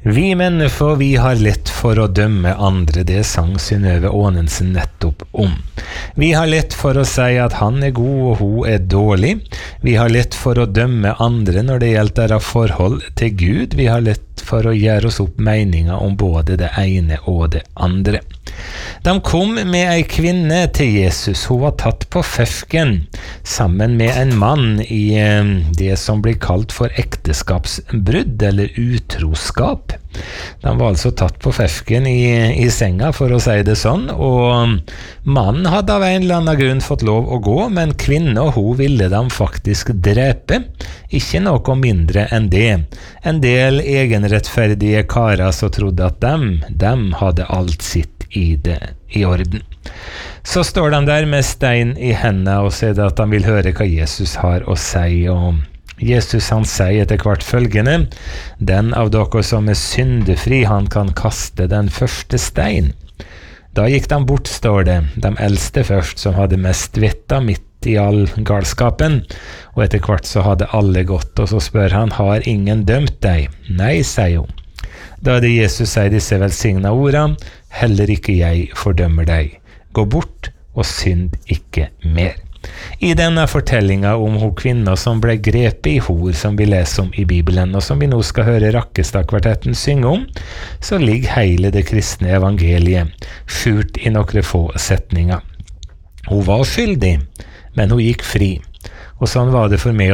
Vi mennesker, vi har lett for å dømme andre, det sang Synnøve Aanensen nettopp om. Vi har lett for å si at han er god og hun er dårlig. Vi har lett for å dømme andre når det gjelder deres forhold til Gud. Vi har lett for å gjøre oss opp meninger om både det ene og det andre. De kom med ei kvinne til Jesus. Hun var tatt på fefken sammen med en mann i det som blir kalt for ekteskapsbrudd eller utroskap. De var altså tatt på fefken i senga, for å si det sånn, og mannen hadde av en eller annen grunn fått lov å gå, men kvinna, hun ville de faktisk drepe. Ikke noe mindre enn det. En del egenrettferdige karer så trodde at dem hadde alt sitt i orden. Så står de der med stein i hendene og sier at de vil høre hva Jesus har å si, og Jesus han sier etter hvert følgende: den av dere som er syndefri, han kan kaste den første stein. Da gikk de bort, står det, de eldste først, som hadde mest vetta midt i all galskapen, og etter hvert så hadde alle gått, og så spør han: har ingen dømt deg? Nei, sier hun. Da er det Jesus sier disse velsigna ordene: heller ikke jeg fordømmer deg. Gå bort og synd ikke mer. I denne fortellinga om hun kvinna som ble grepet i hor, som vi leser om i Bibelen, og som vi nå skal høre Rakkestad-kvartetten synge om, så ligger hele det kristne evangeliet skjult i noen få setninger. Hun var skyldig, men hun gikk fri. Og sånn var det for meg